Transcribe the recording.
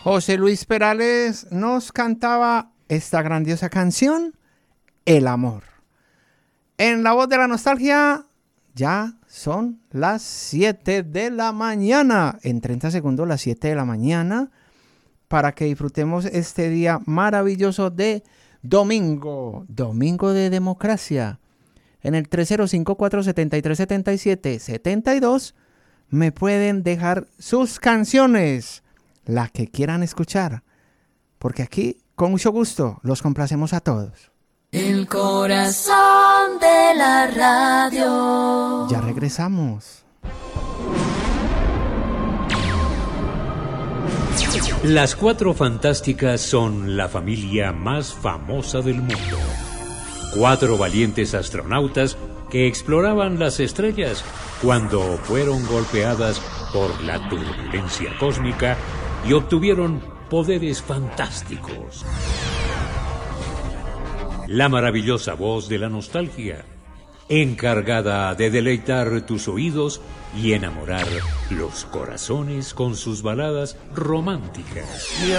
José Luis Perales nos cantaba esta grandiosa canción, El Amor. En la voz de la nostalgia, ya son las 7 de la mañana. En 30 segundos, las 7 de la mañana, para que disfrutemos este día maravilloso de domingo. Domingo de democracia. En el 305-473-77-72 me pueden dejar sus canciones, la que quieran escuchar, porque aquí, con mucho gusto, los complacemos a todos. El corazón de la radio. Ya regresamos. Las Cuatro Fantásticas son la familia más famosa del mundo. 4 valientes astronautas que exploraban las estrellas cuando fueron golpeadas por la turbulencia cósmica y obtuvieron poderes fantásticos. La maravillosa voz de la nostalgia, encargada de deleitar tus oídos y enamorar los corazones con sus baladas románticas.